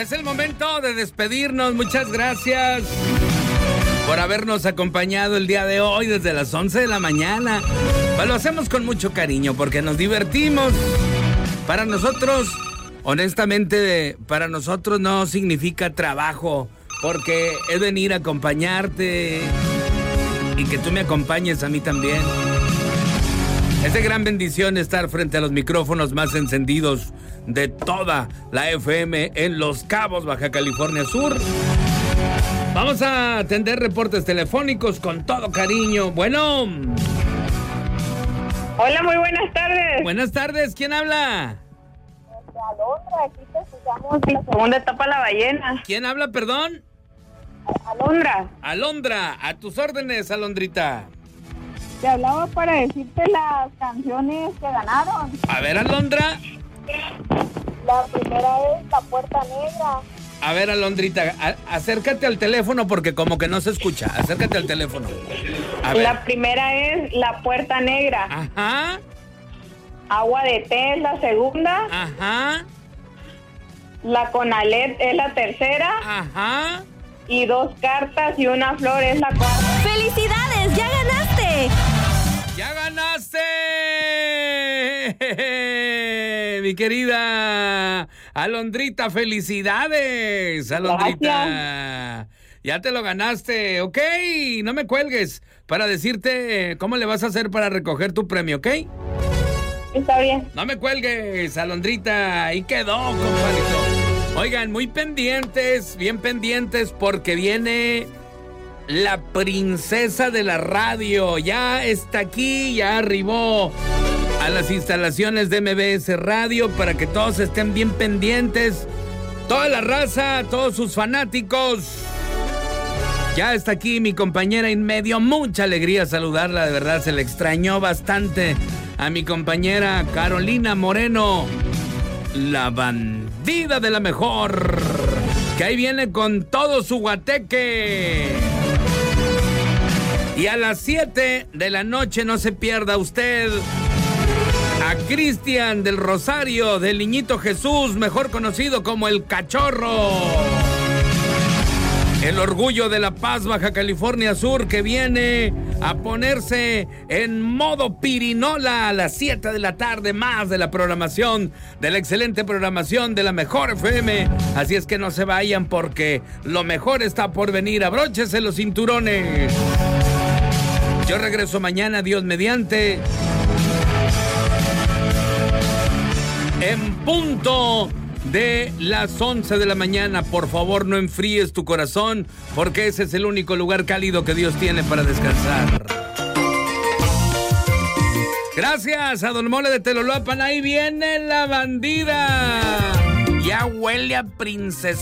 Es el momento de despedirnos. Muchas gracias por habernos acompañado el día de hoy desde las 11 de la mañana. Pues lo hacemos con mucho cariño porque nos divertimos. Para nosotros, honestamente, para nosotros no significa trabajo, porque es venir a acompañarte y que tú me acompañes a mí también. Es de gran bendición estar frente a los micrófonos más encendidos de toda la FM en Los Cabos, Baja California Sur. Vamos a atender reportes telefónicos con todo cariño. Bueno. Hola, muy buenas tardes. Buenas tardes, ¿quién habla? Alondra, aquí te escuchamos en la segunda etapa La Ballena. ¿Quién habla, perdón? Alondra. Alondra, a tus órdenes, Alondrita. Te hablaba para decirte las canciones que ganaron. A ver, Alondra. La primera es La Puerta Negra. A ver, Alondrita, acércate al teléfono porque como que no se escucha. Acércate al teléfono. A ver. La primera es La Puerta Negra. Ajá. Agua de té es la segunda. Ajá. La Conalet es la tercera. Ajá. Y 2 cartas y una flor es la cuarta. ¡Felicidades! ¡Ya ganaste! ¡Ya ganaste! Mi querida Alondrita, felicidades, Alondrita. Gracias. Ya te lo ganaste, ¿ok? No me cuelgues para decirte cómo le vas a hacer para recoger tu premio, ¿ok? Está bien. No me cuelgues, Alondrita. Ahí quedó, compadrito. Oigan, muy pendientes, bien pendientes, porque viene la princesa de la radio. Ya está aquí, ya arribó a las instalaciones de MBS Radio para que todos estén bien pendientes. Toda la raza, todos sus fanáticos. Ya está aquí mi compañera y me dio mucha alegría saludarla, de verdad, se le extrañó bastante a mi compañera Carolina Moreno, la bandida de la mejor, que ahí viene con todo su guateque. Y a las 7 de la noche no se pierda usted a Cristian del Rosario, del Niñito Jesús, mejor conocido como El Cachorro. El orgullo de La Paz, Baja California Sur, que viene a ponerse en modo pirinola a las 7 de la tarde, más de la programación, de la excelente programación de la mejor FM. Así es que no se vayan porque lo mejor está por venir. Abróchese los cinturones. Yo regreso mañana, Dios mediante, en punto de las 11 de la mañana. Por favor, no enfríes tu corazón, porque ese es el único lugar cálido que Dios tiene para descansar. Gracias a Don Mole de Teloloapan. Ahí viene la bandida. Ya huele a princesa.